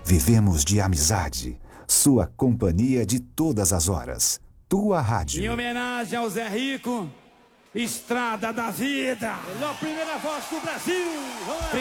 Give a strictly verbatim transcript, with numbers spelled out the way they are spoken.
Vivemos de amizade, sua companhia de todas as horas. Tua rádio. Em homenagem ao Zé Rico, Estrada da Vida. Melhor primeira voz do Brasil. Vamos lá.